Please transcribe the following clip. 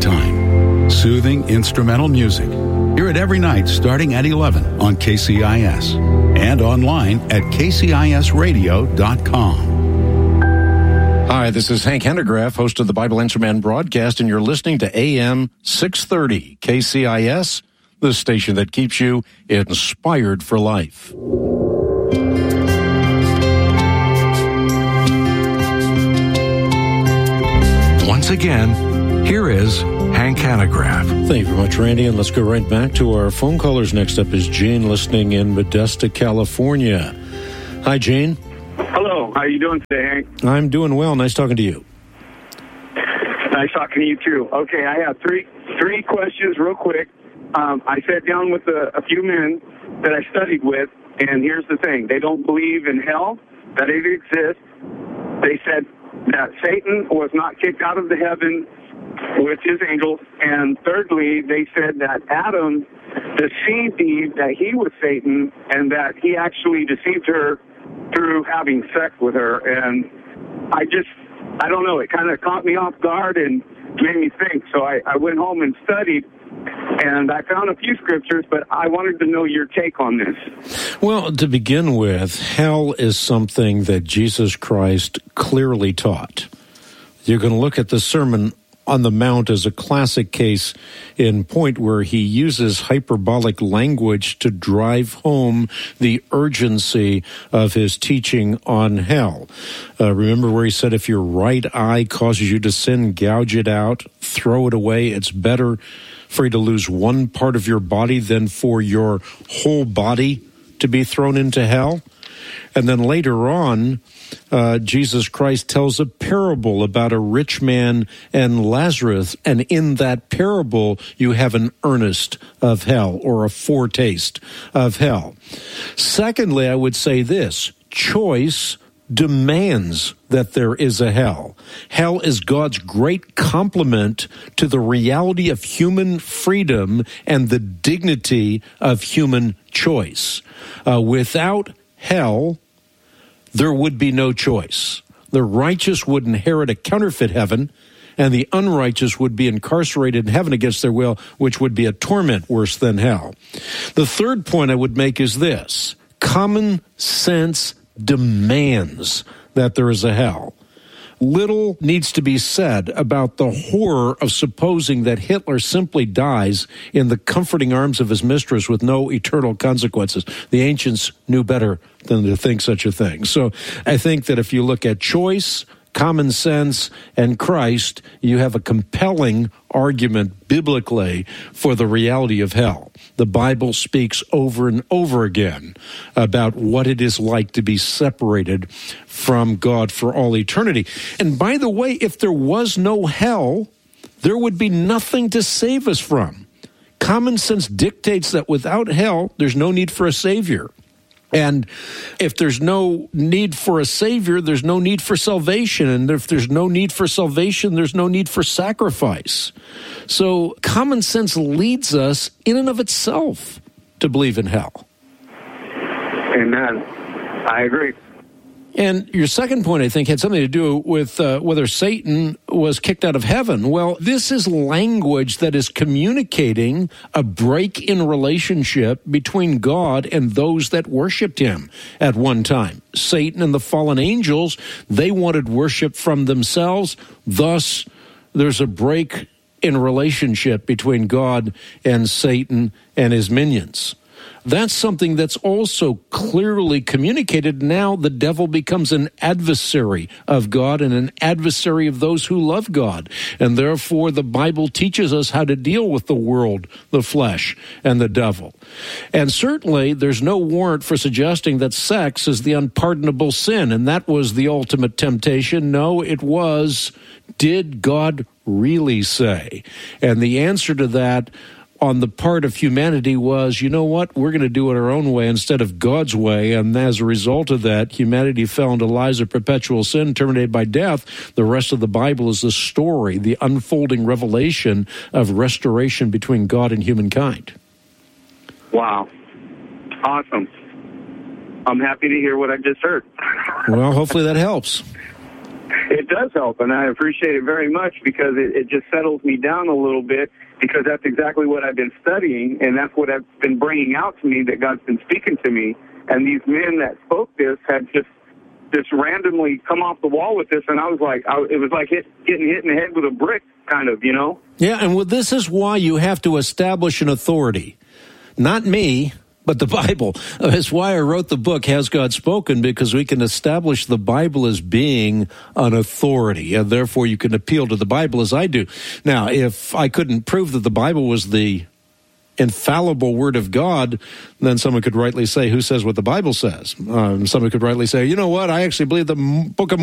Time. Soothing instrumental music. Hear it every night starting at 11 on KCIS and online at kcisradio.com. Hi, this is Hank Hendegraff, host of the Bible Answer Man broadcast, and you're listening to AM 630 KCIS, the station that keeps you inspired for life. Once again, here is Hank Hanegraaff. Thank you very much, Randy, and let's go right back to our phone callers. Next up is Jane, listening in Modesto, California. Hi, Jane. Hello. How are you doing today, Hank? I'm doing well. Nice talking to you. Nice talking to you, too. Okay, I have three questions real quick. I sat down with a few men that I studied with, and here's the thing. They don't believe in hell, that it exists. They said that Satan was not kicked out of the heaven with his angels. And thirdly, they said that Adam deceived Eve, that he was Satan, and that he actually deceived her through having sex with her. And I don't know, it kind of caught me off guard and made me think. So I went home and studied, and I found a few scriptures, but I wanted to know your take on this. Well, to begin with, hell is something that Jesus Christ clearly taught. You can look at the Sermon on the Mount as a classic case in point where he uses hyperbolic language to drive home the urgency of his teaching on hell. Remember where he said, if your right eye causes you to sin, gouge it out, throw it away. It's better for you to lose one part of your body than for your whole body to be thrown into hell. And then later on, Jesus Christ tells a parable about a rich man and Lazarus, and in that parable, you have an earnest of hell, or a foretaste of hell. Secondly, I would say this: choice demands that there is a hell. Hell is God's great complement to the reality of human freedom and the dignity of human choice. Without hell, there would be no choice. The righteous would inherit a counterfeit heaven, and the unrighteous would be incarcerated in heaven against their will, which would be a torment worse than hell. The third point I would make is this: common sense demands that there is a hell. Little needs to be said about the horror of supposing that Hitler simply dies in the comforting arms of his mistress with no eternal consequences. The ancients knew better than to think such a thing. So I think that if you look at choice, common sense, and Christ, you have a compelling argument biblically for the reality of hell. The Bible speaks over and over again about what it is like to be separated from God for all eternity. And by the way, if there was no hell, there would be nothing to save us from. Common sense dictates that without hell, there's no need for a Savior. And if there's no need for a Savior, there's no need for salvation. And if there's no need for salvation, there's no need for sacrifice. So common sense leads us in and of itself to believe in hell. Amen. I agree. And your second point, I think, had something to do with whether Satan was kicked out of heaven. Well, this is language that is communicating a break in relationship between God and those that worshiped him at one time. Satan and the fallen angels, they wanted worship from themselves. Thus, there's a break in relationship between God and Satan and his minions. That's something that's also clearly communicated. Now the devil becomes an adversary of God and an adversary of those who love God. And therefore, the Bible teaches us how to deal with the world, the flesh, and the devil. And certainly, there's no warrant for suggesting that sex is the unpardonable sin. And that was the ultimate temptation. No, it was, did God really say? And the answer to that on the part of humanity was, you know what, we're going to do it our own way instead of God's way. And as a result of that, humanity fell into lives of perpetual sin, terminated by death. The rest of the Bible is the story, the unfolding revelation of restoration between God and humankind. Wow. Awesome. I'm happy to hear what I just heard. Well, hopefully that helps. It does help, and I appreciate it very much because it just settles me down a little bit, because that's exactly what I've been studying, and that's what I've been bringing out to me, that God's been speaking to me. And these men that spoke this had just randomly come off the wall with this, and I was like, it was like getting hit in the head with a brick, kind of, you know? Yeah, and this is why you have to establish an authority. Not me, but the Bible. That's why I wrote the book, Has God Spoken? Because we can establish the Bible as being an authority, and therefore you can appeal to the Bible as I do. Now, if I couldn't prove that the Bible was the infallible Word of God, then someone could rightly say, who says what the Bible says? Someone could rightly say, you know what, I actually believe the book of